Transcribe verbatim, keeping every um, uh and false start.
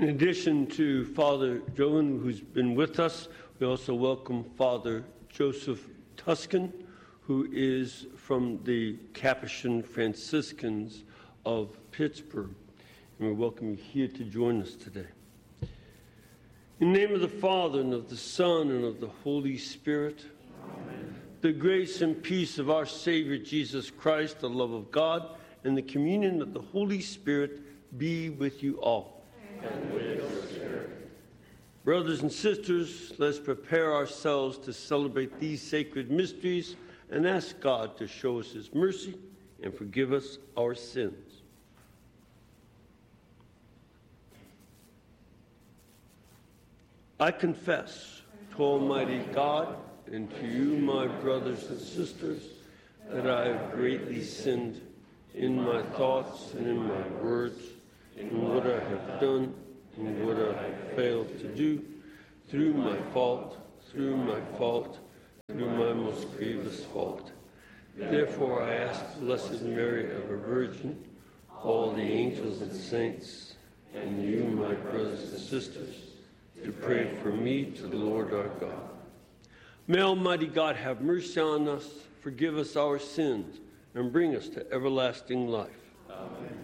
In addition to Father Joan, who's been with us, we also welcome Father Joseph Tuscan, who is from the Capuchin Franciscans of Pittsburgh. And we welcome you here to join us today. In the name of the Father, and of the Son, and of the Holy Spirit, amen. The grace and peace of our Savior Jesus Christ, the love of God, and the communion of the Holy Spirit be with you all. And with your spirit. Brothers and sisters, let's prepare ourselves to celebrate these sacred mysteries and ask God to show us his mercy and forgive us our sins. I confess to Almighty God and to you, my brothers and sisters, that I have greatly sinned in my thoughts and in my words, in what I have done and what I have failed to do, through my fault, through my fault, through my most grievous fault. Therefore I ask Blessed Mary, ever Virgin, all the angels and saints, and you, my brothers and sisters, to pray for me to the Lord our God. May Almighty God have mercy on us, forgive us our sins, and bring us to everlasting life. Amen.